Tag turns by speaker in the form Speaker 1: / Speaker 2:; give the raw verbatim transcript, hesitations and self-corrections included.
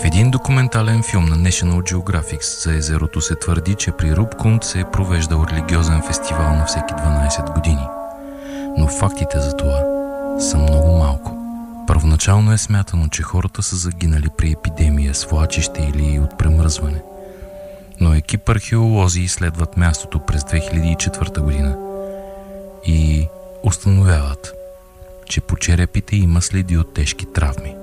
Speaker 1: В един документален филм на National Geographic за езерото се твърди, че при Рупкунд се е провеждал религиозен фестивал на всеки дванайсет години. Но фактите за това са много малко. Първоначално е смятано, че хората са загинали при епидемия, свлачище или от премръзване. Но екип археолози изследват мястото през две хиляди и четвърта година и установяват, че по черепите има следи от тежки травми.